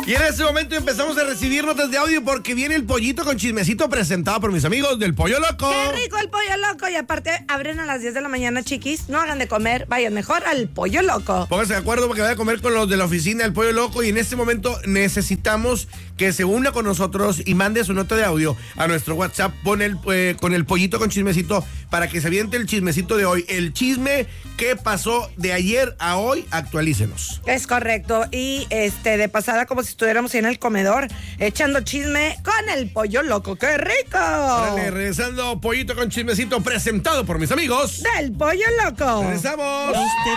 Y en este momento empezamos a recibir notas de audio porque viene el pollito con chismecito presentado por mis amigos del Pollo Loco. ¡Qué rico el Pollo Loco! Y aparte, abren a las 10 de la mañana, chiquis. No hagan de comer, vayan mejor al Pollo Loco. Pónganse de acuerdo porque vaya a comer con los de la oficina del Pollo Loco. Y en este momento necesitamos que se una con nosotros y mande su nota de audio a nuestro WhatsApp con el pollito con chismecito para que se aviente el chismecito de hoy. El chisme que pasó de ayer a hoy, actualícenos. Es correcto. Y de pasada, como si estuviéramos en el comedor, echando chisme con el Pollo Loco. ¡Qué rico! Dale, regresando, pollito con chismecito presentado por mis amigos del Pollo Loco. ¡Regresamos!